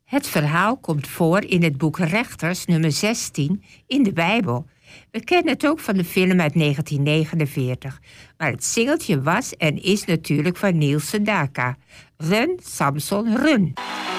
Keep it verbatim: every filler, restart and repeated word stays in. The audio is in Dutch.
Het verhaal komt voor in het boek Rechters nummer zestien in de Bijbel. We kennen het ook van de film uit negentien negenenveertig. Maar het singeltje was en is natuurlijk van Niels Sedaka. Run, Samson, run.